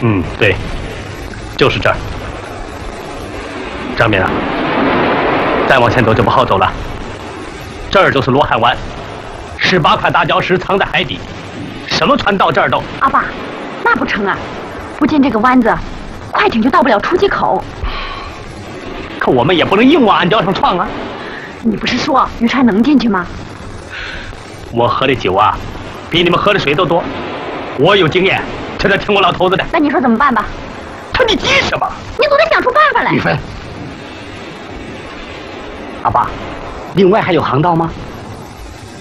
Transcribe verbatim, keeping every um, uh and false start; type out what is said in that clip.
嗯，对，就是这儿。张明啊，再往前走就不好走了。这儿就是罗汉湾，十八块大礁石藏在海底，什么船到这儿都…… 阿爸，那不成啊！不进这个湾子，快艇就到不了出气口。 可我们也不能硬往暗礁上撞啊！ 你不是说渔船能进去吗？ 我喝的酒啊，比你们喝的水都多，我有经验，这得听我老头子的。 那你说怎么办吧？ 他你急什么？ 你总得想出办法来。 玉芬，阿爸，另外还有航道吗？